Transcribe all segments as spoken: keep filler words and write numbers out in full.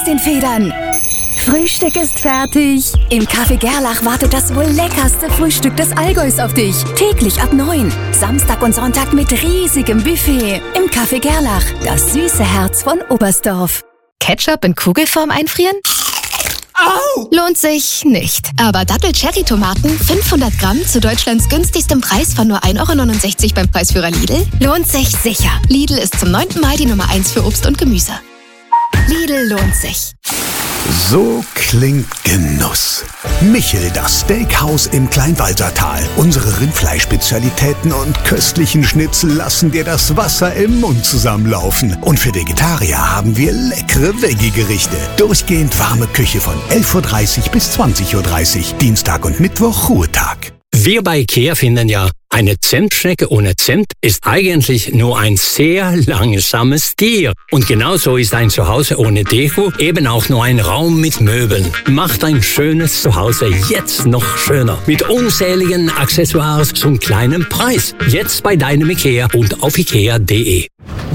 aus den Federn. Frühstück ist fertig. Im Café Gerlach wartet das wohl leckerste Frühstück des Allgäus auf dich. Täglich ab neun. Samstag und Sonntag mit riesigem Buffet. Im Café Gerlach, das süße Herz von Oberstdorf. Ketchup in Kugelform einfrieren? Au! Lohnt sich nicht. Aber Dattel-Cherry-Tomaten, fünfhundert Gramm zu Deutschlands günstigstem Preis von nur ein Euro neunundsechzig beim Preisführer Lidl, lohnt sich sicher. Lidl ist zum neunten Mai die Nummer eins für Obst und Gemüse. Lidl lohnt sich. So klingt Genuss. Michel, das Steakhouse im Kleinwalsertal. Unsere Rindfleischspezialitäten und köstlichen Schnitzel lassen dir das Wasser im Mund zusammenlaufen. Und für Vegetarier haben wir leckere Veggie-Gerichte. Durchgehend warme Küche von elf Uhr dreißig bis zwanzig Uhr dreißig. Dienstag und Mittwoch Ruhetag. Wir bei IKEA finden ja, eine Zentschnecke ohne Cent ist eigentlich nur ein sehr langsames Tier. Und genauso ist ein Zuhause ohne Deko eben auch nur ein Raum mit Möbeln. Macht ein schönes Zuhause jetzt noch schöner. Mit unzähligen Accessoires zum kleinen Preis. Jetzt bei deinem IKEA und auf ikea punkt de.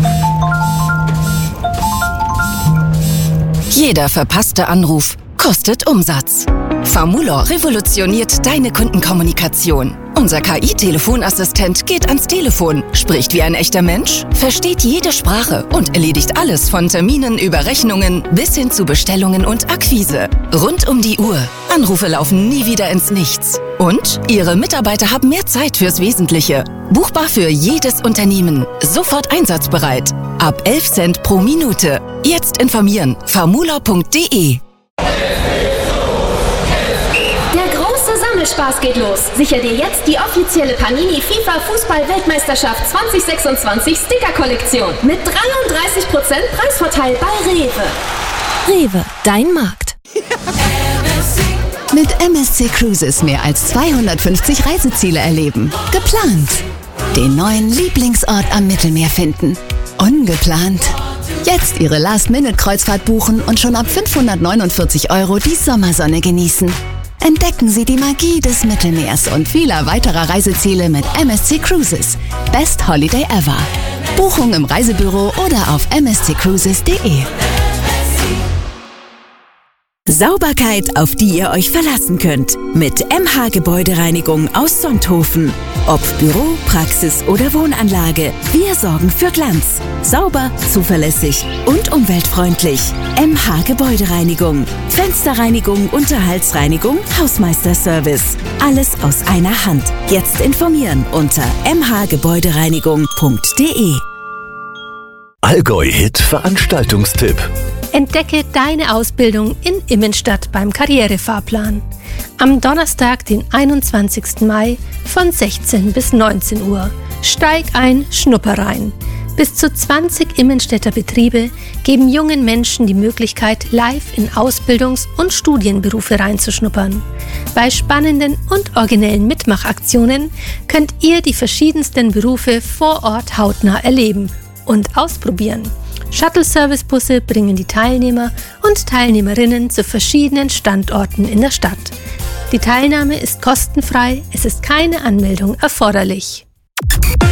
Jeder verpasste Anruf kostet Umsatz. Famulor revolutioniert deine Kundenkommunikation. Unser K I-Telefonassistent geht ans Telefon, spricht wie ein echter Mensch, versteht jede Sprache und erledigt alles von Terminen über Rechnungen bis hin zu Bestellungen und Akquise. Rund um die Uhr. Anrufe laufen nie wieder ins Nichts. Und Ihre Mitarbeiter haben mehr Zeit fürs Wesentliche. Buchbar für jedes Unternehmen. Sofort einsatzbereit. Ab elf Cent pro Minute. Jetzt informieren. famulor punkt de. Spaß geht los. Sicher dir jetzt die offizielle Panini FIFA Fußball-Weltmeisterschaft zwanzig sechsundzwanzig Sticker-Kollektion mit dreiunddreißig Prozent Preisvorteil bei Rewe. Rewe, dein Markt. Mit M S C Cruises mehr als zweihundertfünfzig Reiseziele erleben. Geplant. Den neuen Lieblingsort am Mittelmeer finden. Ungeplant. Jetzt Ihre Last-Minute-Kreuzfahrt buchen und schon ab fünfhundertneunundvierzig Euro die Sommersonne genießen. Entdecken Sie die Magie des Mittelmeers und vieler weiterer Reiseziele mit M S C Cruises. Best Holiday ever. Buchung im Reisebüro oder auf m s c cruises punkt de. Sauberkeit, auf die ihr euch verlassen könnt. Mit M H Gebäudereinigung aus Sonthofen. Ob Büro, Praxis oder Wohnanlage, wir sorgen für Glanz. Sauber, zuverlässig und umweltfreundlich. M H Gebäudereinigung. Fensterreinigung, Unterhaltsreinigung, Hausmeisterservice. Alles aus einer Hand. Jetzt informieren unter m h gebäudereinigung punkt de. Allgäu-Hit Veranstaltungstipp. Entdecke deine Ausbildung in Immenstadt beim Karrierefahrplan. Am Donnerstag, den einundzwanzigsten Mai von sechzehn bis neunzehn Uhr. Steig ein, schnupper rein. Bis zu zwanzig Immenstädter Betriebe geben jungen Menschen die Möglichkeit, live in Ausbildungs- und Studienberufe reinzuschnuppern. Bei spannenden und originellen Mitmachaktionen könnt ihr die verschiedensten Berufe vor Ort hautnah erleben und ausprobieren. Shuttle-Service-Busse bringen die Teilnehmer und Teilnehmerinnen zu verschiedenen Standorten in der Stadt. Die Teilnahme ist kostenfrei, es ist keine Anmeldung erforderlich.